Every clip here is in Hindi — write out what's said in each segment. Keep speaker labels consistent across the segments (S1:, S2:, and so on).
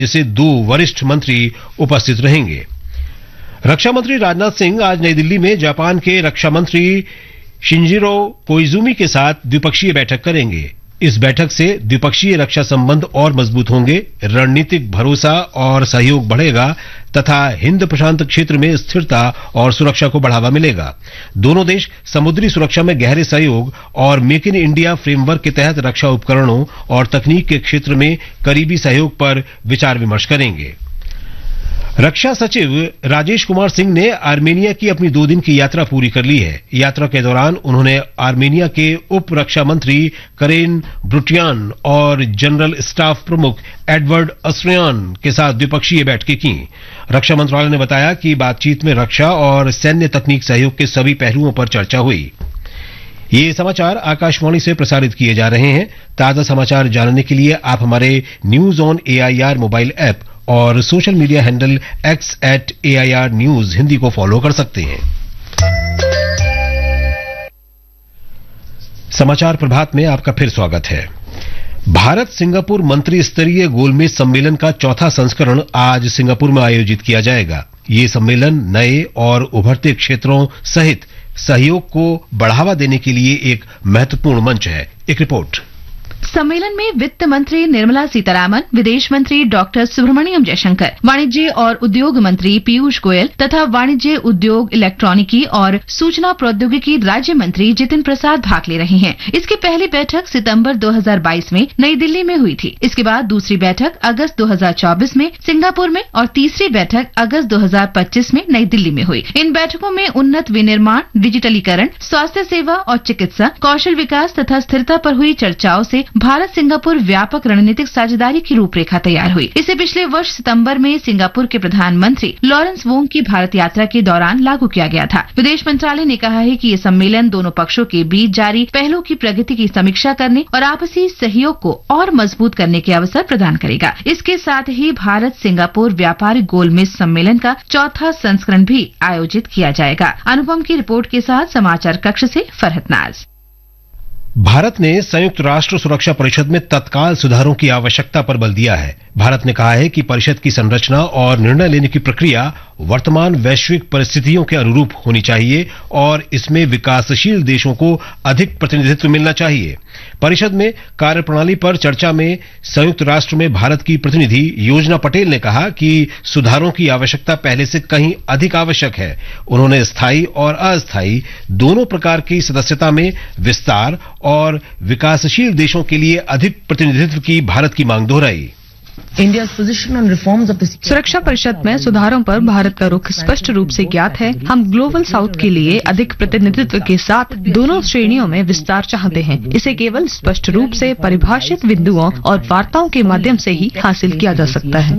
S1: जिसे 2 वरिष्ठ मंत्री उपस्थित रहेंगे। रक्षा मंत्री राजनाथ सिंह आज नई दिल्ली में जापान के रक्षा मंत्री शिंजिरो कोइजुमी के साथ द्विपक्षीय बैठक करेंगे। इस बैठक से द्विपक्षीय रक्षा संबंध और मजबूत होंगे, रणनीतिक भरोसा और सहयोग बढ़ेगा तथा हिंद प्रशांत क्षेत्र में स्थिरता और सुरक्षा को बढ़ावा मिलेगा। दोनों देश समुद्री सुरक्षा में गहरे सहयोग और मेक इन इंडिया फ्रेमवर्क के तहत रक्षा उपकरणों और तकनीक के क्षेत्र में करीबी सहयोग पर विचार विमर्श करेंगे। रक्षा सचिव राजेश कुमार सिंह ने आर्मेनिया की अपनी 2 दिन की यात्रा पूरी कर ली है। यात्रा के दौरान उन्होंने आर्मेनिया के उप रक्षा मंत्री करेन ब्रुटियान और जनरल स्टाफ प्रमुख एडवर्ड अस्ट्रियान के साथ द्विपक्षीय बैठकें की। रक्षा मंत्रालय ने बताया कि बातचीत में रक्षा और सैन्य तकनीक सहयोग के सभी पहलुओं पर चर्चा हुई। ये समाचार आकाशवाणी से प्रसारित किए जा रहे हैं। ताजा समाचार जानने के लिए आप हमारे news on AIR mobile app और social media handle X@AIR news Hindi को फॉलो कर सकते हैं। समाचार प्रभात में आपका फिर स्वागत है। भारत सिंगापुर मंत्री स्तरीय गोलमेज सम्मेलन का 4था संस्करण आज सिंगापुर में आयोजित किया जाएगा। ये सम्मेलन नए और उभरते क्षेत्रों सहित सहयोग को बढ़ावा देने के लिए एक महत्वपूर्ण मंच है। एक रिपोर्ट।
S2: सम्मेलन में वित्त मंत्री निर्मला सीतारामन, विदेश मंत्री डॉक्टर सुब्रमण्यम जयशंकर, वाणिज्य और उद्योग मंत्री पीयूष गोयल तथा वाणिज्य उद्योग, इलेक्ट्रॉनिकी और सूचना प्रौद्योगिकी राज्य मंत्री जितिन प्रसाद भाग ले रहे हैं। इसकी पहली बैठक सितंबर 2022 में नई दिल्ली में हुई थी। इसके बाद दूसरी बैठक अगस्त 2024 में सिंगापुर में और तीसरी बैठक अगस्त 2025 में नई दिल्ली में हुई। इन बैठकों में उन्नत विनिर्माण, डिजिटलीकरण, स्वास्थ्य सेवा और चिकित्सा, कौशल विकास तथा स्थिरता पर हुई चर्चाओं से भारत सिंगापुर व्यापक रणनीतिक साझेदारी की रूपरेखा तैयार हुई। इसे पिछले वर्ष सितंबर में सिंगापुर के प्रधानमंत्री लॉरेंस वोंग की भारत यात्रा के दौरान लागू किया गया था। विदेश मंत्रालय ने कहा है कि ये सम्मेलन दोनों पक्षों के बीच जारी पहलों की प्रगति की समीक्षा करने और आपसी सहयोग को और मजबूत करने के अवसर प्रदान करेगा। इसके साथ ही भारत सिंगापुर व्यापारिक गोलमेज सम्मेलन का 4था संस्करण भी आयोजित किया जाएगा। अनुपम की रिपोर्ट के साथ समाचार कक्ष से फरहत नाज।
S1: भारत ने संयुक्त राष्ट्र सुरक्षा परिषद में तत्काल सुधारों की आवश्यकता पर बल दिया है। भारत ने कहा है कि परिषद की संरचना और निर्णय लेने की प्रक्रिया वर्तमान वैश्विक परिस्थितियों के अनुरूप होनी चाहिए और इसमें विकासशील देशों को अधिक प्रतिनिधित्व मिलना चाहिए। परिषद में कार्यप्रणाली पर चर्चा में संयुक्त राष्ट्र में भारत की प्रतिनिधि योजना पटेल ने कहा कि सुधारों की आवश्यकता पहले से कहीं अधिक आवश्यक है। उन्होंने स्थायी और अस्थायी दोनों प्रकार की सदस्यता में विस्तार और विकासशील देशों के लिए अधिक प्रतिनिधित्व की भारत की मांग दोहराई।
S3: सुरक्षा परिषद में सुधारों पर भारत का रुख स्पष्ट रूप से ज्ञात है। हम ग्लोबल साउथ के लिए अधिक प्रतिनिधित्व के साथ दोनों श्रेणियों में विस्तार चाहते हैं। इसे केवल स्पष्ट रूप से परिभाषित बिंदुओं और वार्ताओं के माध्यम से ही हासिल किया जा सकता है।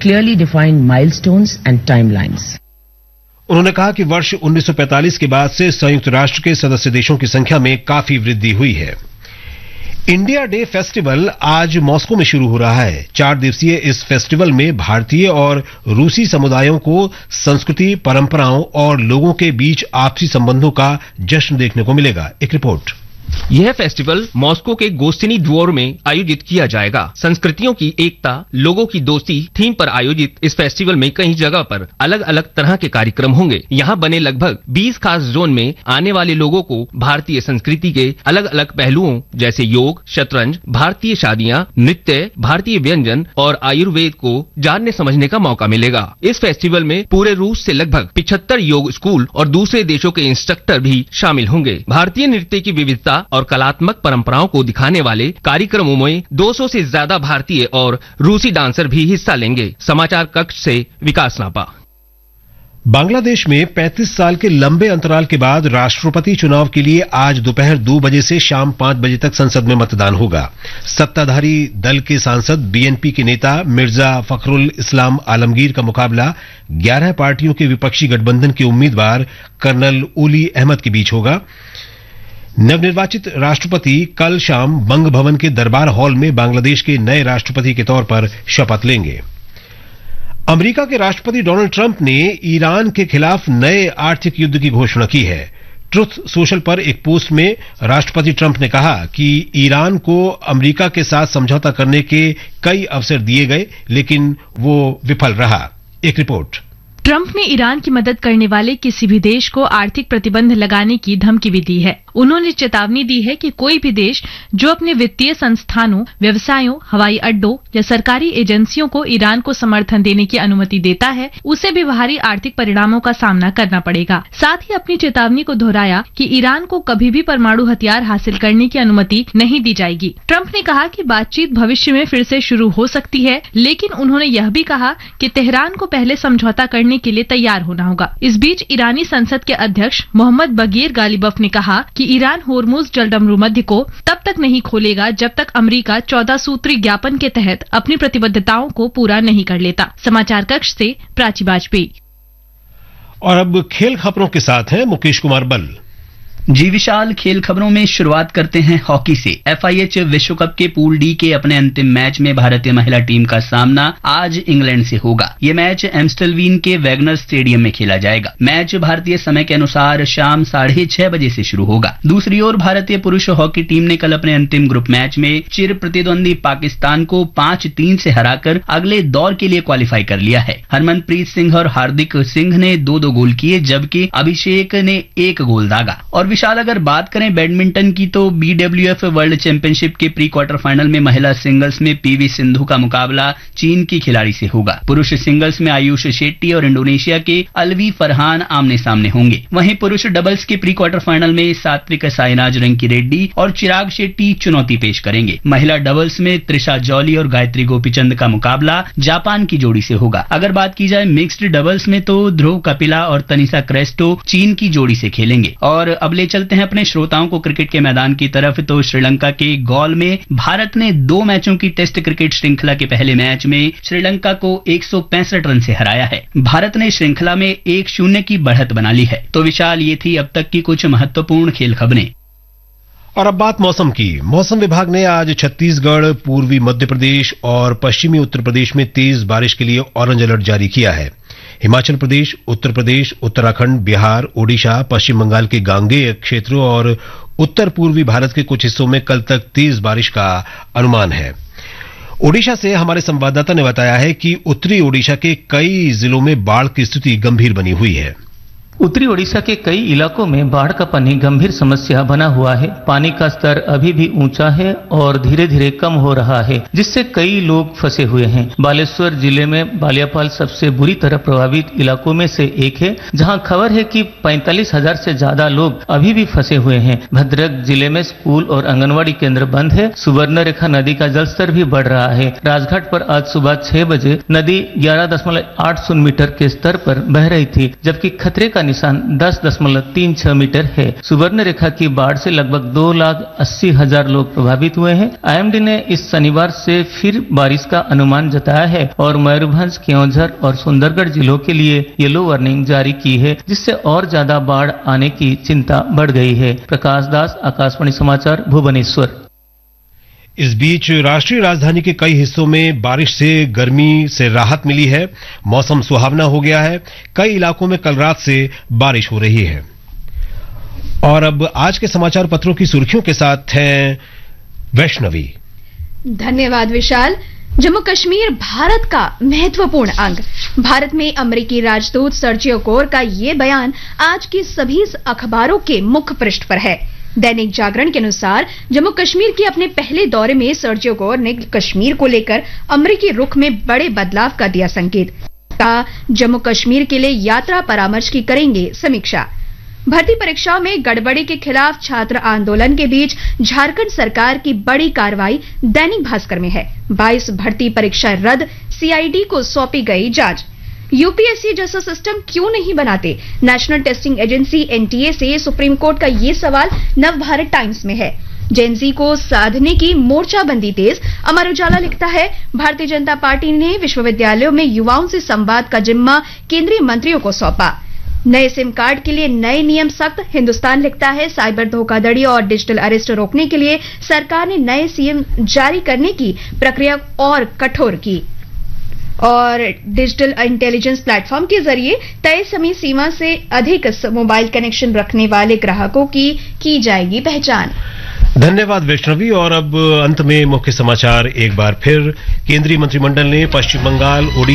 S1: उन्होंने कहा कि वर्ष 1945 के बाद से संयुक्त राष्ट्र के सदस्य देशों की संख्या में काफी वृद्धि हुई है। इंडिया डे फेस्टिवल आज मॉस्को में शुरू हो रहा है। 4 दिवसीय इस फेस्टिवल में भारतीय और रूसी समुदायों को संस्कृति, परंपराओं और लोगों के बीच आपसी संबंधों का जश्न देखने को मिलेगा। एक रिपोर्ट।
S4: यह फेस्टिवल मॉस्को के गोस्तिनी द्वोर में आयोजित किया जाएगा। संस्कृतियों की एकता, लोगों की दोस्ती थीम पर आयोजित इस फेस्टिवल में कई जगह पर अलग अलग तरह के कार्यक्रम होंगे। यहाँ बने लगभग 20 खास जोन में आने वाले लोगों को भारतीय संस्कृति के अलग अलग पहलुओं जैसे योग, शतरंज, भारतीय शादियाँ, नृत्य, भारतीय व्यंजन और आयुर्वेद को जानने समझने का मौका मिलेगा। इस फेस्टिवल में पूरे रूस से लगभग 75 योग स्कूल और दूसरे देशों के इंस्ट्रक्टर भी शामिल होंगे। भारतीय नृत्य की विविधता और कलात्मक परंपराओं को दिखाने वाले कार्यक्रमों में 200 से ज्यादा भारतीय और रूसी डांसर भी हिस्सा लेंगे। समाचार कक्ष से विकास नापा।
S1: बांग्लादेश में 35 साल के लंबे अंतराल के बाद राष्ट्रपति चुनाव के लिए आज दोपहर 2 बजे से शाम 5 बजे तक संसद में मतदान होगा। सत्ताधारी दल के सांसद BNP के नेता मिर्जा फखरुल इस्लाम आलमगीर का मुकाबला 11 पार्टियों के विपक्षी गठबंधन के उम्मीदवार कर्नल ओली अहमद के बीच होगा। नवनिर्वाचित राष्ट्रपति कल शाम बंग भवन के दरबार हॉल में बांग्लादेश के नए राष्ट्रपति के तौर पर शपथ लेंगे। अमेरिका के राष्ट्रपति डोनाल्ड ट्रंप ने ईरान के खिलाफ नए आर्थिक युद्ध की घोषणा की है। ट्रुथ सोशल पर एक पोस्ट में राष्ट्रपति ट्रंप ने कहा कि ईरान को अमेरिका के साथ समझौता करने के कई अवसर दिए गए, लेकिन वो विफल रहा। एक रिपोर्ट।
S5: ट्रंप ने ईरान की मदद करने वाले किसी भी देश को आर्थिक प्रतिबंध लगाने की धमकी भी दी है। उन्होंने चेतावनी दी है कि कोई भी देश जो अपने वित्तीय संस्थानों, व्यवसायों, हवाई अड्डों या सरकारी एजेंसियों को ईरान को समर्थन देने की अनुमति देता है, उसे भी बाहरी आर्थिक परिणामों का सामना करना पड़ेगा। साथ ही अपनी चेतावनी को दोहराया कि ईरान को कभी भी परमाणु हथियार हासिल करने की अनुमति नहीं दी जाएगी। ट्रंप ने कहा कि बातचीत भविष्य में फिर से शुरू हो सकती है, लेकिन उन्होंने यह भी कहा कि तेहरान को पहले समझौता करने के लिए तैयार होना होगा। इस बीच ईरानी संसद के अध्यक्ष मोहम्मद बगीर गालिबफ ने कहा कि ईरान होर्मुज जलसंधि को तब तक नहीं खोलेगा जब तक अमेरिका 14 सूत्री ज्ञापन के तहत अपनी प्रतिबद्धताओं को पूरा नहीं कर लेता। समाचार कक्ष से प्राची वाजपेयी।
S1: और अब खेल खबरों के साथ हैं मुकेश कुमार बल।
S6: जी विशाल, खेल खबरों में शुरुआत करते हैं हॉकी से। FIH विश्व कप के पूल डी के अपने अंतिम मैच में भारतीय महिला टीम का सामना आज इंग्लैंड से होगा। ये मैच एम्स्टेलवीन के वैगनर स्टेडियम में खेला जाएगा। मैच भारतीय समय के अनुसार शाम 6:30 बजे से शुरू होगा। दूसरी ओर भारतीय पुरुष हॉकी टीम ने कल अपने अंतिम ग्रुप मैच में चिर प्रतिद्वंदी पाकिस्तान को 5-3 से हराकर अगले दौर के लिए क्वालिफाई कर लिया है। हरमनप्रीत सिंह और हार्दिक सिंह ने 2-2 गोल किए, जबकि अभिषेक ने 1 गोल दागा। और विशाल, अगर बात करें बैडमिंटन की तो BWF वर्ल्ड चैंपियनशिप के प्री क्वार्टर फाइनल में महिला सिंगल्स में PV सिंधु का मुकाबला चीन की खिलाड़ी से होगा। पुरुष सिंगल्स में आयुष शेट्टी और इंडोनेशिया के अलवी फरहान आमने सामने होंगे। वहीं पुरुष डबल्स के प्री क्वार्टर फाइनल में सात्विक साईराज रंकी रेड्डी और चिराग शेट्टी चुनौती पेश करेंगे। महिला डबल्स में त्रिशा जौली और गायत्री गोपीचंद का मुकाबला जापान की जोड़ी से होगा। अगर बात की जाए मिक्स्ड डबल्स में तो ध्रुव कपिला और तनिषा क्रेस्टो चीन की जोड़ी से खेलेंगे। और अब चलते हैं अपने श्रोताओं को क्रिकेट के मैदान की तरफ। तो श्रीलंका के गौल में भारत ने 2 मैचों की टेस्ट क्रिकेट श्रृंखला के पहले मैच में श्रीलंका को 165 रन से हराया है। भारत ने श्रृंखला में 1-0 की बढ़त बना ली है। तो विशाल, ये थी अब तक की कुछ महत्वपूर्ण खेल खबरें।
S1: और अब बात मौसम की। मौसम विभाग ने आज छत्तीसगढ़, पूर्वी मध्य प्रदेश और पश्चिमी उत्तर प्रदेश में तेज बारिश के लिए ऑरेंज अलर्ट जारी किया है। हिमाचल प्रदेश, उत्तर प्रदेश, उत्तराखंड, बिहार, ओडिशा, पश्चिम बंगाल के गांगेय क्षेत्रों और उत्तर पूर्वी भारत के कुछ हिस्सों में कल तक तेज बारिश का अनुमान है। ओडिशा से हमारे संवाददाता ने बताया है कि उत्तरी ओडिशा के कई जिलों में बाढ़ की स्थिति गंभीर बनी हुई है।
S7: उत्तरी ओडिशा के कई इलाकों में बाढ़ का पानी गंभीर समस्या बना हुआ है। पानी का स्तर अभी भी ऊंचा है और धीरे धीरे कम हो रहा है, जिससे कई लोग फंसे हुए हैं। बालेश्वर जिले में बालियापाल सबसे बुरी तरह प्रभावित इलाकों में से एक है, जहां खबर है कि 45,000 से ज्यादा लोग अभी भी फंसे हुए हैं। भद्रक जिले में स्कूल और आंगनवाड़ी केंद्र बंद है। सुवर्णरेखा नदी का जलस्तर भी बढ़ रहा है। राजघाट पर आज सुबह 6 बजे नदी 11.80 मीटर के स्तर पर बह रही थी, जबकि खतरे का निशान 10.36 मीटर है। सुवर्ण रेखा की बाढ़ से लगभग 2,80,000 लोग प्रभावित हुए हैं। IMD ने इस शनिवार से फिर बारिश का अनुमान जताया है और मयूरभंज, केओंझर और सुंदरगढ़ जिलों के लिए येलो वार्निंग जारी की है, जिससे और ज्यादा बाढ़ आने की चिंता बढ़ गई है। प्रकाश दास, आकाशवाणी समाचार, भुवनेश्वर।
S1: इस बीच राष्ट्रीय राजधानी के कई हिस्सों में बारिश से गर्मी से राहत मिली है। मौसम सुहावना हो गया है। कई इलाकों में कल रात से बारिश हो रही है। और अब आज के समाचार पत्रों की सुर्खियों के साथ हैं वैष्णवी।
S8: धन्यवाद विशाल। जम्मू कश्मीर भारत का महत्वपूर्ण अंग। भारत में अमेरिकी राजदूत सर्जियो कोर का ये बयान आज की सभी अखबारों के मुख्य पृष्ठ पर है। दैनिक जागरण के अनुसार जम्मू कश्मीर के अपने पहले दौरे में सर्जियो कोर ने कश्मीर को लेकर अमेरिकी रुख में बड़े बदलाव का दिया संकेत। कहा, जम्मू कश्मीर के लिए यात्रा परामर्श की करेंगे समीक्षा। भर्ती परीक्षाओं में गड़बड़ी के खिलाफ छात्र आंदोलन के बीच झारखंड सरकार की बड़ी कार्रवाई दैनिक भास्कर में है। 22 भर्ती परीक्षा रद्द, CID को सौंपी गई जांच। UPSC जैसा सिस्टम क्यों नहीं बनाते? नेशनल टेस्टिंग एजेंसी NTA से सुप्रीम कोर्ट का ये सवाल नवभारत टाइम्स में है। जेनजी को साधने की मोर्चाबंदी तेज। अमर उजाला लिखता है, भारतीय जनता पार्टी ने विश्वविद्यालयों में युवाओं से संवाद का जिम्मा केंद्रीय मंत्रियों को सौंपा। नए सिम कार्ड के लिए नए नियम सख्त। हिंदुस्तान लिखता है, साइबर धोखाधड़ी और डिजिटल अरेस्ट रोकने के लिए सरकार ने नए CM जारी करने की प्रक्रिया और कठोर की। और डिजिटल इंटेलिजेंस प्लेटफॉर्म के जरिए तय समय सीमा से अधिक मोबाइल कनेक्शन रखने वाले ग्राहकों की जाएगी पहचान।
S1: धन्यवाद वैष्णवी। और अब अंत में मुख्य समाचार एक बार फिर। केंद्रीय मंत्रिमंडल ने पश्चिम बंगाल,